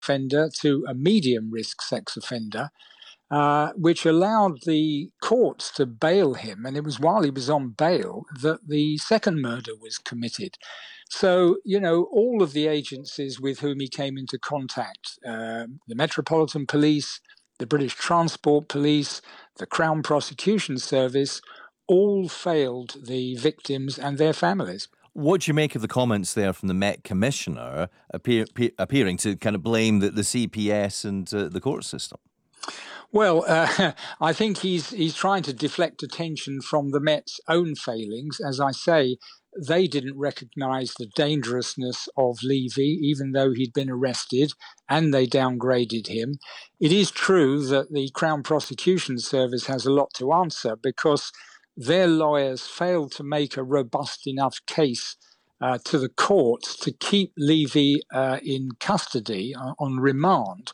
offender to a medium risk sex offender, which allowed the courts to bail him. And it was while he was on bail that the second murder was committed. So, all of the agencies with whom he came into contact, the Metropolitan Police, the British Transport Police, the Crown Prosecution Service, all failed the victims and their families. What do you make of the comments there from the Met Commissioner appearing to kind of blame the CPS and the court system? Well, I think he's trying to deflect attention from the Met's own failings. As I say, they didn't recognise the dangerousness of Levy, even though he'd been arrested, and they downgraded him. It is true that the Crown Prosecution Service has a lot to answer because their lawyers failed to make a robust enough case to the courts to keep Levy in custody on remand.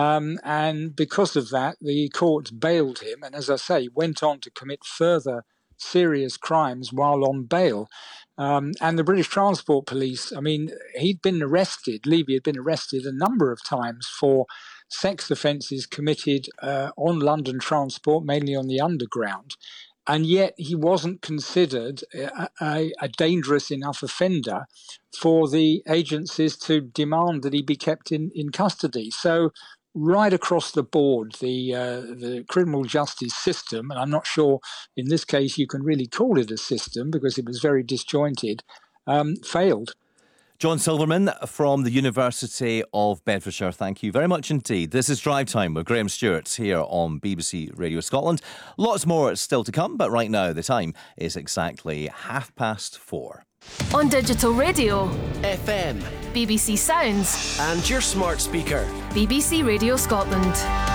And because of that, the courts bailed him and, as I say, went on to commit further serious crimes while on bail. And the British Transport Police, he'd been arrested, Levy had been arrested a number of times for sex offences committed on London transport, mainly on the Underground. And yet he wasn't considered a dangerous enough offender for the agencies to demand that he be kept in custody. So right across the board, the criminal justice system, and I'm not sure in this case you can really call it a system because it was very disjointed, failed. John Silverman from the University of Bedfordshire, thank you very much indeed. This is Drive Time with Graham Stewart here on BBC Radio Scotland. Lots more still to come, but right now the time is exactly 4:30. On digital radio, FM, BBC Sounds, and your smart speaker, BBC Radio Scotland.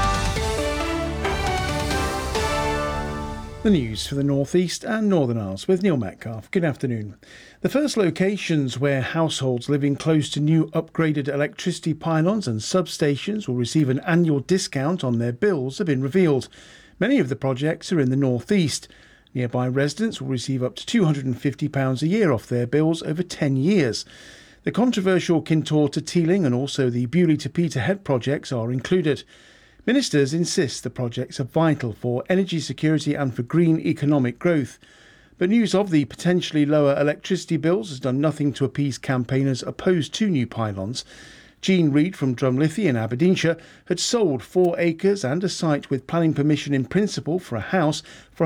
The news for the North East and Northern Isles with Neil Metcalf. Good afternoon. The first locations where households living close to new upgraded electricity pylons and substations will receive an annual discount on their bills have been revealed. Many of the projects are in the North East. Nearby residents will receive up to £250 a year off their bills over 10 years. The controversial Kintore to Teeling and also the Bewley to Peterhead projects are included. Ministers insist the projects are vital for energy security and for green economic growth. But news of the potentially lower electricity bills has done nothing to appease campaigners opposed to new pylons. Jean Reid from Drumlithie in Aberdeenshire had sold 4 acres and a site with planning permission in principle for a house for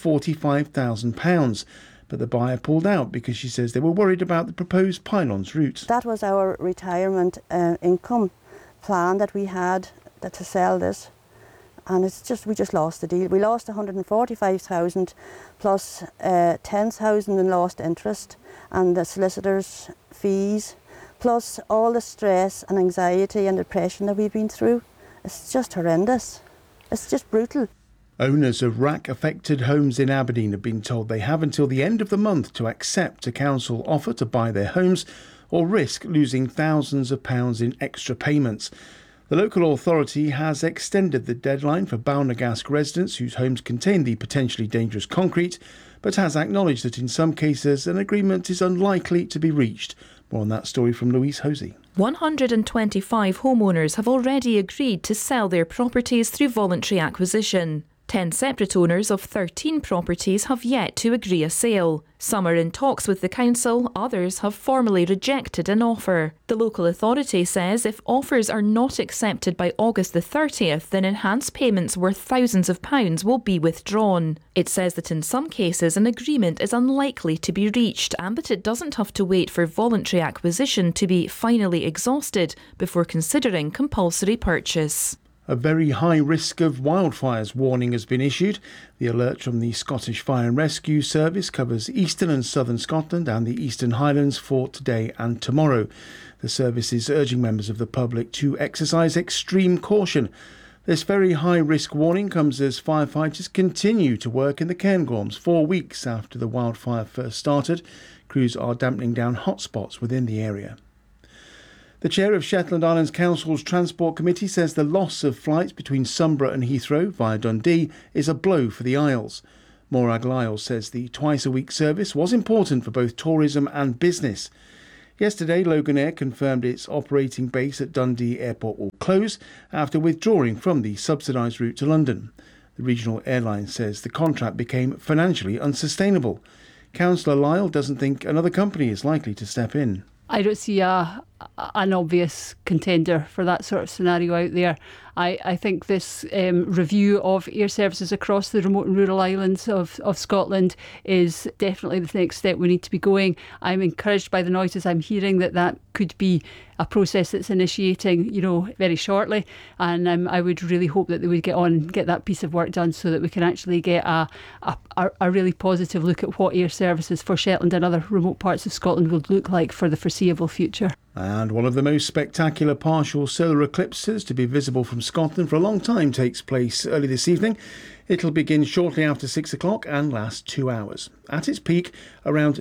£145,000. But the buyer pulled out because she says they were worried about the proposed pylons route. That was our retirement income plan that we had to sell this, and we just lost the deal. We lost 145,000 plus 10,000 in lost interest and the solicitors' fees, plus all the stress and anxiety and depression that we've been through. It's just horrendous. It's just brutal. Owners of RAC-affected homes in Aberdeen have been told they have until the end of the month to accept a council offer to buy their homes or risk losing thousands of pounds in extra payments. The local authority has extended the deadline for Balnagasc residents whose homes contain the potentially dangerous concrete, but has acknowledged that in some cases an agreement is unlikely to be reached. More on that story from Louise Hosey. 125 homeowners have already agreed to sell their properties through voluntary acquisition. 10 separate owners of 13 properties have yet to agree a sale. Some are in talks with the council, others have formally rejected an offer. The local authority says if offers are not accepted by August the 30th, then enhanced payments worth thousands of pounds will be withdrawn. It says that in some cases an agreement is unlikely to be reached and that it doesn't have to wait for voluntary acquisition to be finally exhausted before considering compulsory purchase. A very high risk of wildfires warning has been issued. The alert from the Scottish Fire and Rescue Service covers eastern and southern Scotland and the Eastern Highlands for today and tomorrow. The service is urging members of the public to exercise extreme caution. This very high risk warning comes as firefighters continue to work in the Cairngorms 4 weeks after the wildfire first started. Crews are dampening down hotspots within the area. The chair of Shetland Islands Council's Transport Committee says the loss of flights between Sunborough and Heathrow via Dundee is a blow for the Isles. Morag Lyles says the twice-a-week service was important for both tourism and business. Yesterday, Loganair confirmed its operating base at Dundee Airport will close after withdrawing from the subsidised route to London. The regional airline says the contract became financially unsustainable. Councillor Lyle doesn't think another company is likely to step in. I don't see an obvious contender for that sort of scenario out there. I think this review of air services across the remote and rural islands of Scotland is definitely the next step we need to be going. I'm encouraged by the noises I'm hearing that could be a process that's initiating, very shortly. And I would really hope that they would get on and get that piece of work done so that we can actually get a really positive look at what air services for Shetland and other remote parts of Scotland will look like for the foreseeable future. And one of the most spectacular partial solar eclipses to be visible from Scotland for a long time takes place early this evening. It'll begin shortly after 6 o'clock and last 2 hours. At its peak, around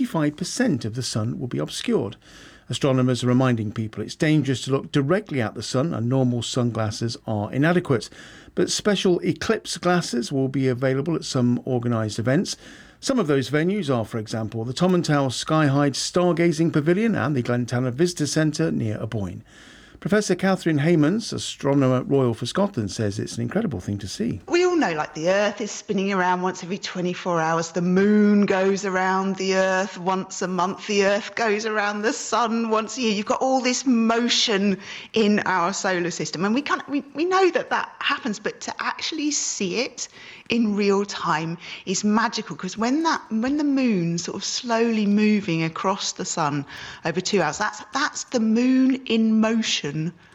95% of the sun will be obscured. Astronomers are reminding people it's dangerous to look directly at the sun and normal sunglasses are inadequate. But special eclipse glasses will be available at some organised events. Some of those venues are, for example, the Tomintoul Skyhide Stargazing Pavilion and the Glentana Visitor Centre near Aboyne. Professor Catherine Haymans, Astronomer Royal for Scotland, says it's an incredible thing to see. We all know, the Earth is spinning around once every 24 hours. The moon goes around the Earth once a month. The Earth goes around the sun once a year. You've got all this motion in our solar system. And we know that happens, but to actually see it in real time is magical, because when the moon's sort of slowly moving across the sun over 2 hours, that's the moon in motion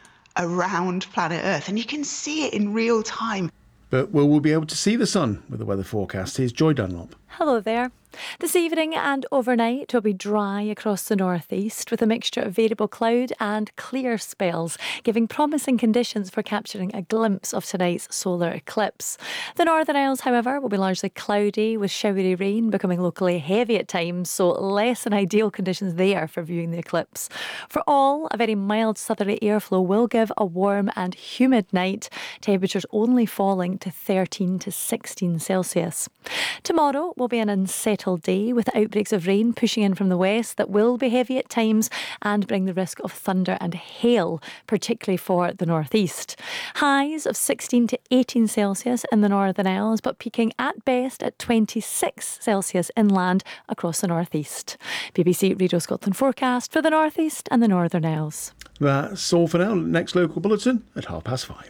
around planet Earth, and you can see it in real time. But will we be able to see the sun with the weather forecast? Here's Joy Dunlop. Hello there. This evening and overnight will be dry across the northeast with a mixture of variable cloud and clear spells, giving promising conditions for capturing a glimpse of tonight's solar eclipse. The Northern Isles, however, will be largely cloudy with showery rain becoming locally heavy at times, so less than ideal conditions there for viewing the eclipse. For all, a very mild southerly airflow will give a warm and humid night, temperatures only falling to 13 to 16 Celsius. Tomorrow will be an unsettled day with outbreaks of rain pushing in from the west that will be heavy at times and bring the risk of thunder and hail, particularly for the northeast. Highs of 16 to 18 Celsius in the Northern Isles, but peaking at best at 26 Celsius inland across the northeast. BBC Radio Scotland forecast for the northeast and the Northern Isles. That's all for now. Next local bulletin at 5:30.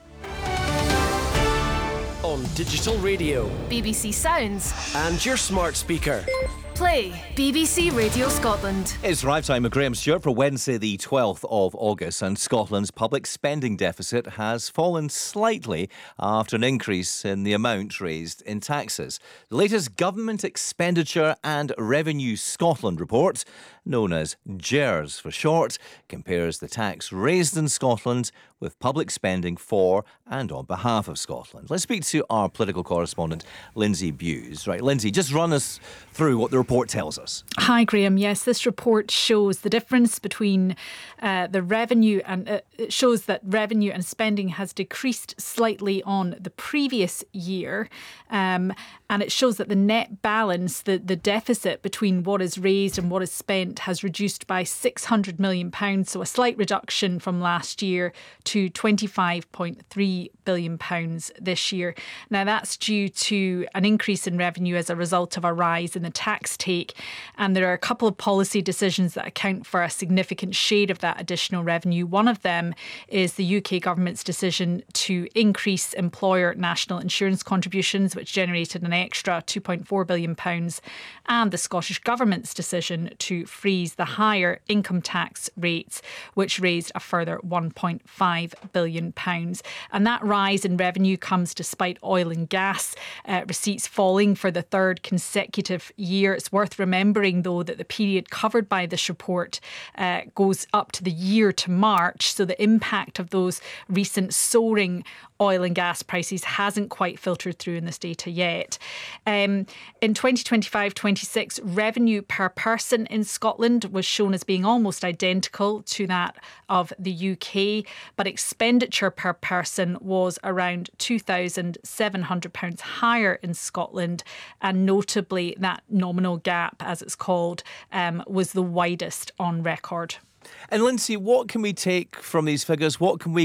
On digital radio, BBC Sounds, and your smart speaker. Play BBC Radio Scotland. It's Drive Time with Graham Stewart for Wednesday the 12th of August, and Scotland's public spending deficit has fallen slightly after an increase in the amount raised in taxes. The latest Government Expenditure and Revenue Scotland report, known as GERS for short, compares the tax raised in Scotland with public spending for and on behalf of Scotland. Let's speak to our political correspondent, Lindsay Bewes. Right, Lindsay, just run us through what the report tells us. Hi, Graham. Yes, this report shows the difference between the revenue and it shows that revenue and spending has decreased slightly on the previous year. And it shows that the net balance, the deficit between what is raised and what is spent has reduced by £600 million, so a slight reduction from last year to £25.3 billion this year. Now, that's due to an increase in revenue as a result of a rise in the tax take, and there are a couple of policy decisions that account for a significant share of that additional revenue. One of them is the UK government's decision to increase employer national insurance contributions, which generated an extra £2.4 billion, and the Scottish Government's decision to freeze the higher income tax rates, which raised a further £1.5 billion. And that rise in revenue comes despite oil and gas receipts falling for the third consecutive year. It's worth remembering, though, that the period covered by this report goes up to the year to March, so the impact of those recent soaring oil and gas prices hasn't quite filtered through in this data yet. In 2025-26, revenue per person in Scotland Scotland was shown as being almost identical to that of the UK, but expenditure per person was around £2,700 higher in Scotland, and notably that nominal gap, as it's called, was the widest on record. And Lindsay, what can we take from these figures? What can we